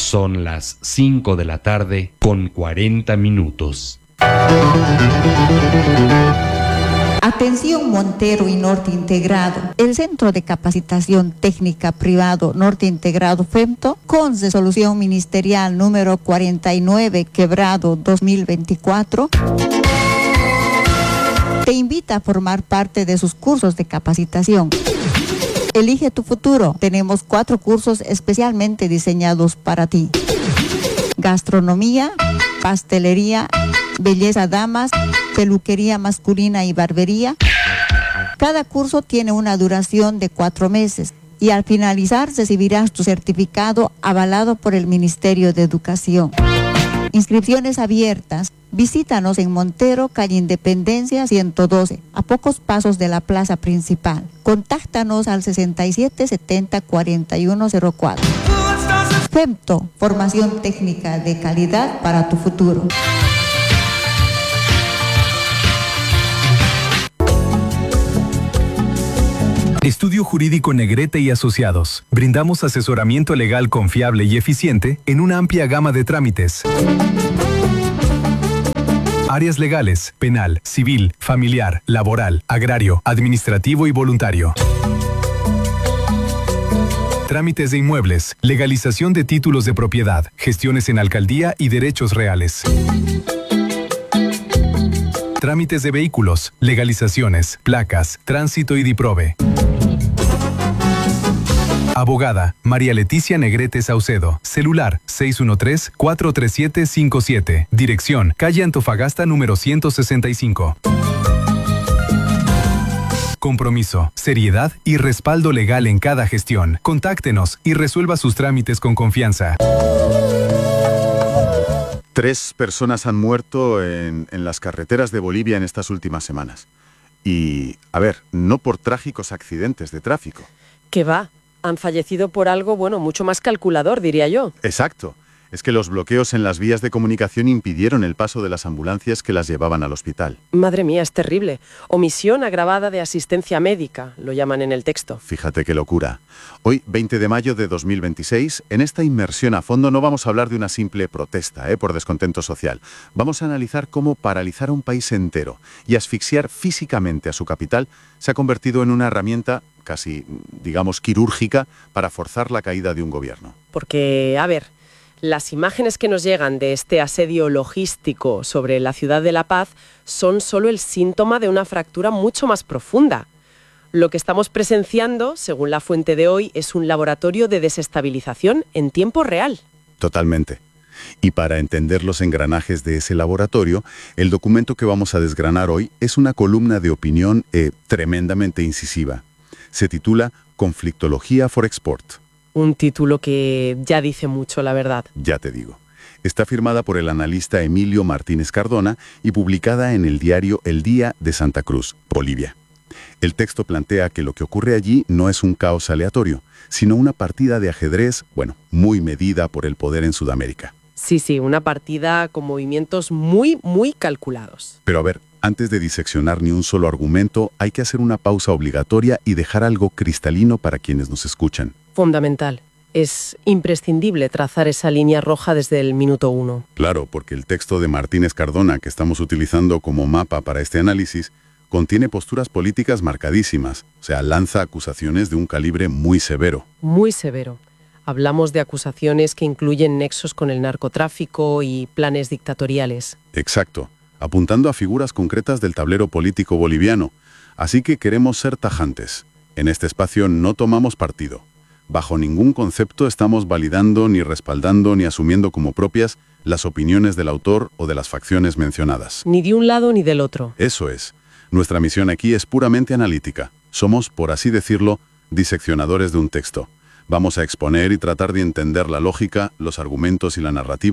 Son las 5 de la tarde con 40 minutos. Atención Montero y Norte Integrado. El Centro de Capacitación Técnica Privado Norte Integrado FEMTO, con resolución ministerial número 49/2024, te invita a formar parte de sus cursos de capacitación. Elige tu futuro. Tenemos 4 cursos especialmente diseñados para ti: gastronomía, pastelería, belleza damas, peluquería masculina y barbería. Cada curso tiene una duración de 4 meses y al finalizar recibirás tu certificado avalado por el Ministerio de Educación. Inscripciones abiertas. Visítanos en Montero, calle Independencia 112, a pocos pasos de la plaza principal. Contáctanos al 6770-4104. FEMTO, formación técnica de calidad para tu futuro. Estudio Jurídico Negrete y Asociados. Brindamos asesoramiento legal confiable y eficiente en una amplia gama de trámites. Áreas legales: penal, civil, familiar, laboral, agrario, administrativo y voluntario. Trámites de inmuebles, legalización de títulos de propiedad, gestiones en alcaldía y derechos reales. Trámites de vehículos, legalizaciones, placas, tránsito y DIPROVE. Abogada María Leticia Negrete Saucedo. Celular 613-43757. Dirección: calle Antofagasta número 165. Compromiso, seriedad y respaldo legal en cada gestión. Contáctenos y resuelva sus trámites con confianza. 3 personas han muerto en las carreteras de Bolivia en estas últimas semanas. Y, a ver, no por trágicos accidentes de tráfico. ¿Qué va? Han fallecido por algo, mucho más calculador, diría yo. Exacto. Es que los bloqueos en las vías de comunicación impidieron el paso de las ambulancias que las llevaban al hospital. Madre mía, es terrible. Omisión agravada de asistencia médica, lo llaman en el texto. Fíjate qué locura. Hoy, 20 de mayo de 2026, en esta inmersión a fondo no vamos a hablar de una simple protesta, por descontento social. Vamos a analizar cómo paralizar a un país entero y asfixiar físicamente a su capital se ha convertido en una herramienta casi, digamos, quirúrgica para forzar la caída de un gobierno. Porque, a ver, las imágenes que nos llegan de este asedio logístico sobre la ciudad de La Paz son solo el síntoma de una fractura mucho más profunda. Lo que estamos presenciando, según la fuente de hoy, es un laboratorio de desestabilización en tiempo real. Totalmente. Y para entender los engranajes de ese laboratorio, el documento que vamos a desgranar hoy es una columna de opinión tremendamente incisiva. Se titula Conflictología for Export. Un título que ya dice mucho, la verdad. Ya te digo. Está firmada por el analista Emilio Martínez Cardona y publicada en el diario El Día de Santa Cruz, Bolivia. El texto plantea que lo que ocurre allí no es un caos aleatorio, sino una partida de ajedrez, muy medida por el poder en Sudamérica. Sí, una partida con movimientos muy, muy calculados. Pero a ver, antes de diseccionar ni un solo argumento, hay que hacer una pausa obligatoria y dejar algo cristalino para quienes nos escuchan. Fundamental. Es imprescindible trazar esa línea roja desde el minuto 1. Claro, porque el texto de Martínez Cardona, que estamos utilizando como mapa para este análisis, contiene posturas políticas marcadísimas, o sea, lanza acusaciones de un calibre muy severo. Muy severo. Hablamos de acusaciones que incluyen nexos con el narcotráfico y planes dictatoriales. Exacto, apuntando a figuras concretas del tablero político boliviano. Así que queremos ser tajantes. En este espacio no tomamos partido. Bajo ningún concepto estamos validando, ni respaldando, ni asumiendo como propias las opiniones del autor o de las facciones mencionadas. Ni de un lado ni del otro. Eso es. Nuestra misión aquí es puramente analítica. Somos, por así decirlo, diseccionadores de un texto. Vamos a exponer y tratar de entender la lógica, los argumentos y la narrativa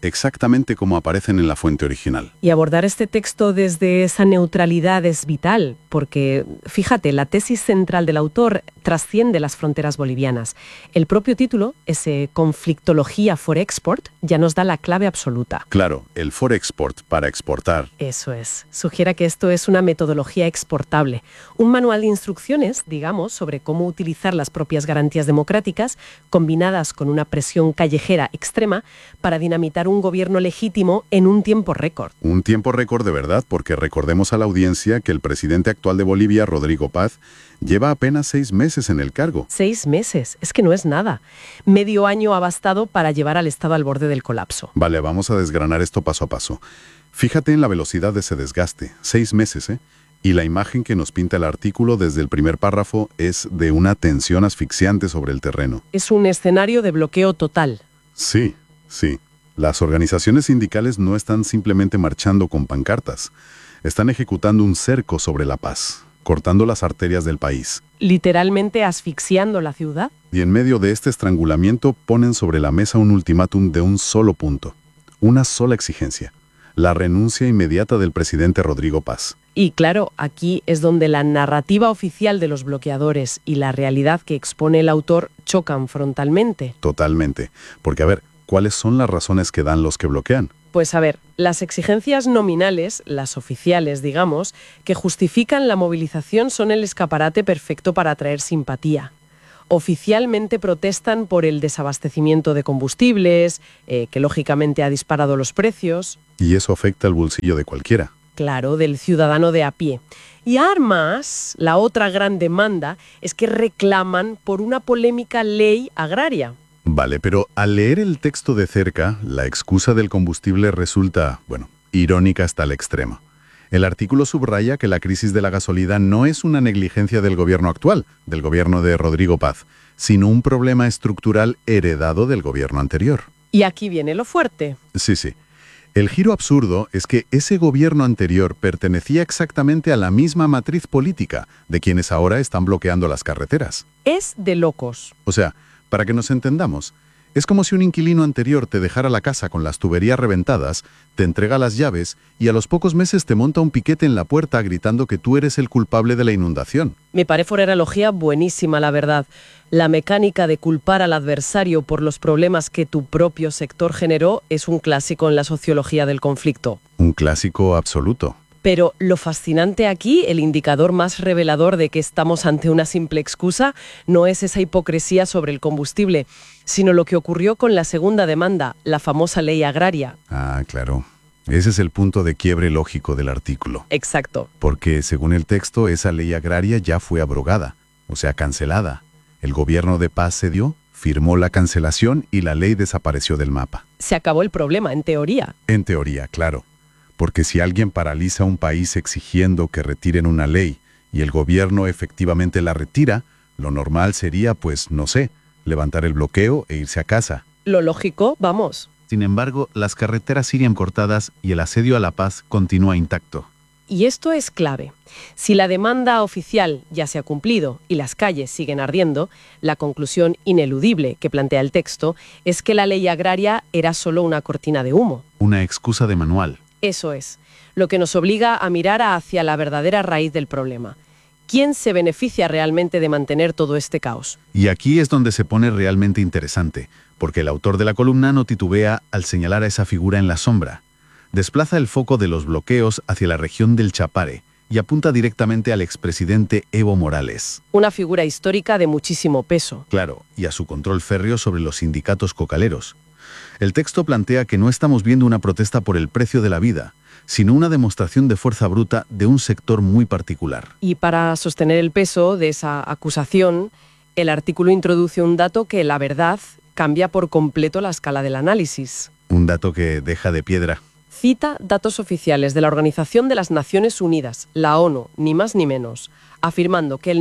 exactamente como aparecen en la fuente original. Y abordar este texto desde esa neutralidad es vital, porque, fíjate, la tesis central del autor trasciende las fronteras bolivianas. El propio título, ese Conflictología for Export, ya nos da la clave absoluta. Claro, el for export, para exportar. Eso es. Sugiere que esto es una metodología exportable. Un manual de instrucciones, digamos, sobre cómo utilizar las propias garantías democráticas, combinadas con una presión callejera extrema, para dinamitar un gobierno legítimo en un tiempo récord. Un tiempo récord de verdad, porque recordemos a la audiencia que el presidente actual de Bolivia, Rodrigo Paz, lleva apenas 6 meses en el cargo. 6 meses, es que no es nada. Medio año ha bastado para llevar al Estado al borde del colapso. Vale, vamos a desgranar esto paso a paso. Fíjate en la velocidad de ese desgaste, 6 meses, ¿eh? Y la imagen que nos pinta el artículo desde el primer párrafo es de una tensión asfixiante sobre el terreno. Es un escenario de bloqueo total. Sí, sí. Las organizaciones sindicales no están simplemente marchando con pancartas. Están ejecutando un cerco sobre la paz, cortando las arterias del país. Literalmente asfixiando la ciudad. Y en medio de este estrangulamiento ponen sobre la mesa un ultimátum de un solo punto, una sola exigencia: la renuncia inmediata del presidente Rodrigo Paz. Y claro, aquí es donde la narrativa oficial de los bloqueadores y la realidad que expone el autor chocan frontalmente. Totalmente. Porque, a ver, ¿cuáles son las razones que dan los que bloquean? Pues a ver, las exigencias nominales, las oficiales, digamos, que justifican la movilización son el escaparate perfecto para atraer simpatía. Oficialmente protestan por el desabastecimiento de combustibles, que lógicamente ha disparado los precios. Y eso afecta al bolsillo de cualquiera. Claro, del ciudadano de a pie. Y además, la otra gran demanda es que reclaman por una polémica ley agraria. Vale, pero al leer el texto de cerca, la excusa del combustible resulta, bueno, irónica hasta el extremo. El artículo subraya que la crisis de la gasolina no es una negligencia del gobierno actual, del gobierno de Rodrigo Paz, sino un problema estructural heredado del gobierno anterior. Y aquí viene lo fuerte. Sí, sí. El giro absurdo es que ese gobierno anterior pertenecía exactamente a la misma matriz política de quienes ahora están bloqueando las carreteras. Es de locos. O sea, para que nos entendamos, es como si un inquilino anterior te dejara la casa con las tuberías reventadas, te entrega las llaves y a los pocos meses te monta un piquete en la puerta gritando que tú eres el culpable de la inundación. Me parece una analogía buenísima, la verdad. La mecánica de culpar al adversario por los problemas que tu propio sector generó es un clásico en la sociología del conflicto. Un clásico absoluto. Pero lo fascinante aquí, el indicador más revelador de que estamos ante una simple excusa, no es esa hipocresía sobre el combustible, sino lo que ocurrió con la segunda demanda, la famosa ley agraria. Ah, claro. Ese es el punto de quiebre lógico del artículo. Exacto. Porque, según el texto, esa ley agraria ya fue abrogada, o sea, cancelada. El gobierno de Paz cedió, firmó la cancelación y la ley desapareció del mapa. Se acabó el problema, en teoría. En teoría, claro. Porque si alguien paraliza un país exigiendo que retiren una ley y el gobierno efectivamente la retira, lo normal sería, pues, no sé, levantar el bloqueo e irse a casa. Lo lógico, vamos. Sin embargo, las carreteras siguen cortadas y el asedio a la paz continúa intacto. Y esto es clave. Si la demanda oficial ya se ha cumplido y las calles siguen ardiendo, la conclusión ineludible que plantea el texto es que la ley agraria era solo una cortina de humo. Una excusa de manual. Eso es, lo que nos obliga a mirar hacia la verdadera raíz del problema. ¿Quién se beneficia realmente de mantener todo este caos? Y aquí es donde se pone realmente interesante, porque el autor de la columna no titubea al señalar a esa figura en la sombra. Desplaza el foco de los bloqueos hacia la región del Chapare y apunta directamente al expresidente Evo Morales. Una figura histórica de muchísimo peso. Claro, y a su control férreo sobre los sindicatos cocaleros. El texto plantea que no estamos viendo una protesta por el precio de la vida, sino una demostración de fuerza bruta de un sector muy particular. Y para sostener el peso de esa acusación, el artículo introduce un dato que, la verdad, cambia por completo la escala del análisis. Un dato que deja de piedra. Cita datos oficiales de la Organización de las Naciones Unidas, la ONU, ni más ni menos, afirmando que el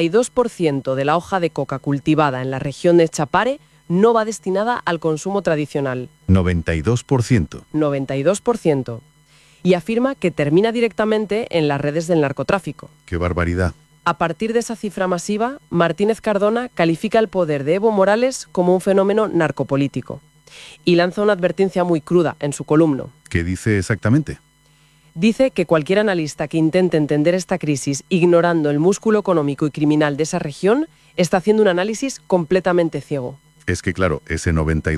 92% de la hoja de coca cultivada en la región de Chapare no va destinada al consumo tradicional. 92%. 92%. Y afirma que termina directamente en las redes del narcotráfico. ¡Qué barbaridad! A partir de esa cifra masiva, Martínez Cardona califica el poder de Evo Morales como un fenómeno narcopolítico. Y lanza una advertencia muy cruda en su columna. ¿Qué dice exactamente? Dice que cualquier analista que intente entender esta crisis ignorando el músculo económico y criminal de esa región está haciendo un análisis completamente ciego. Es que claro, ese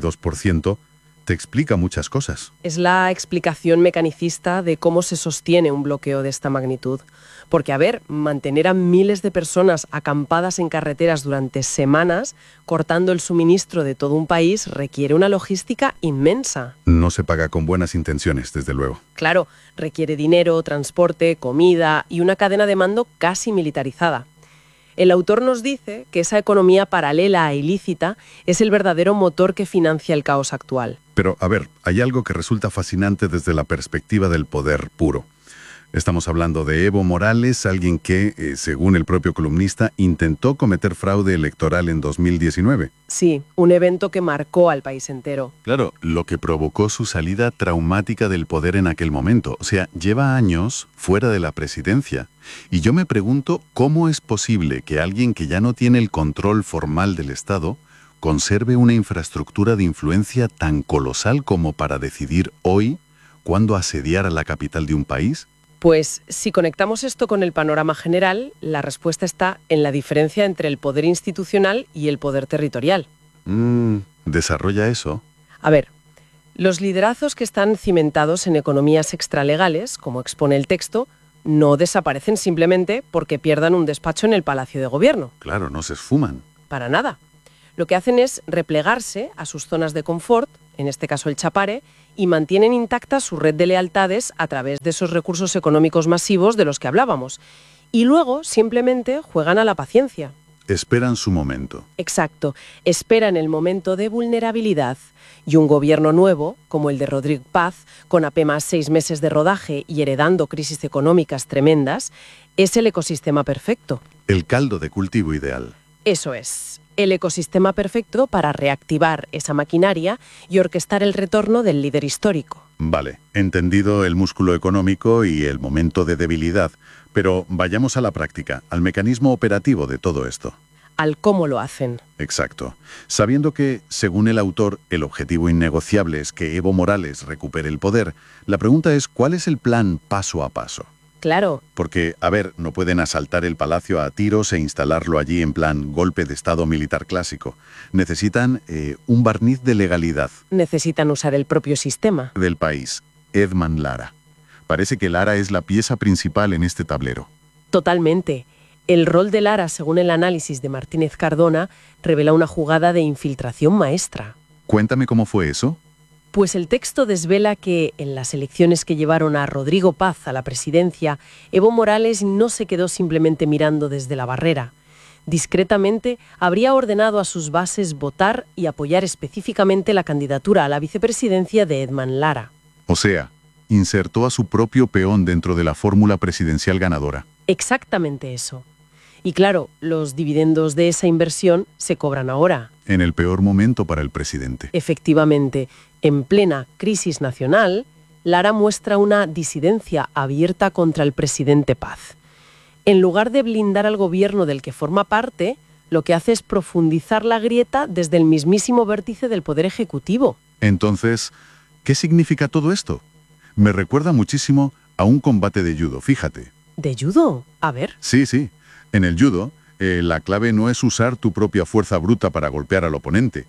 92% te explica muchas cosas. Es la explicación mecanicista de cómo se sostiene un bloqueo de esta magnitud. Porque, a ver, mantener a miles de personas acampadas en carreteras durante semanas, cortando el suministro de todo un país, requiere una logística inmensa. No se paga con buenas intenciones, desde luego. Claro, requiere dinero, transporte, comida y una cadena de mando casi militarizada. El autor nos dice que esa economía paralela e ilícita es el verdadero motor que financia el caos actual. Pero, a ver, hay algo que resulta fascinante desde la perspectiva del poder puro. Estamos hablando de Evo Morales, alguien que, según el propio columnista, intentó cometer fraude electoral en 2019. Sí, un evento que marcó al país entero. Claro, lo que provocó su salida traumática del poder en aquel momento. O sea, lleva años fuera de la presidencia. Y yo me pregunto cómo es posible que alguien que ya no tiene el control formal del Estado conserve una infraestructura de influencia tan colosal como para decidir hoy cuándo asediar a la capital de un país. Pues si conectamos esto con el panorama general, la respuesta está en la diferencia entre el poder institucional y el poder territorial. ¿Desarrolla eso? A ver, los liderazgos que están cimentados en economías extralegales, como expone el texto, no desaparecen simplemente porque pierdan un despacho en el Palacio de Gobierno. Claro, no se esfuman. Para nada. Lo que hacen es replegarse a sus zonas de confort, en este caso el Chapare, y mantienen intacta su red de lealtades a través de esos recursos económicos masivos de los que hablábamos. Y luego simplemente juegan a la paciencia. Esperan su momento. Exacto. Esperan el momento de vulnerabilidad. Y un gobierno nuevo, como el de Rodrigo Paz, con apenas 6 meses de rodaje y heredando crisis económicas tremendas, es el ecosistema perfecto. El caldo de cultivo ideal. Eso es. El ecosistema perfecto para reactivar esa maquinaria y orquestar el retorno del líder histórico. Vale, entendido el músculo económico y el momento de debilidad, pero vayamos a la práctica, al mecanismo operativo de todo esto. Al cómo lo hacen. Exacto. Sabiendo que, según el autor, el objetivo innegociable es que Evo Morales recupere el poder, la pregunta es ¿cuál es el plan paso a paso? Claro. Porque, a ver, no pueden asaltar el palacio a tiros e instalarlo allí en plan golpe de Estado militar clásico. Necesitan un barniz de legalidad. Necesitan usar el propio sistema. Del país, Edman Lara. Parece que Lara es la pieza principal en este tablero. Totalmente. El rol de Lara, según el análisis de Martínez Cardona, revela una jugada de infiltración maestra. Cuéntame cómo fue eso. Pues el texto desvela que, en las elecciones que llevaron a Rodrigo Paz a la presidencia, Evo Morales no se quedó simplemente mirando desde la barrera. Discretamente, habría ordenado a sus bases votar y apoyar específicamente la candidatura a la vicepresidencia de Edman Lara. O sea, insertó a su propio peón dentro de la fórmula presidencial ganadora. Exactamente eso. Y claro, los dividendos de esa inversión se cobran ahora. En el peor momento para el presidente. Efectivamente, en plena crisis nacional, Lara muestra una disidencia abierta contra el presidente Paz. En lugar de blindar al gobierno del que forma parte, lo que hace es profundizar la grieta desde el mismísimo vértice del Poder Ejecutivo. Entonces, ¿qué significa todo esto? Me recuerda muchísimo a un combate de judo, fíjate. ¿De judo? A ver. Sí. En el judo, la clave no es usar tu propia fuerza bruta para golpear al oponente,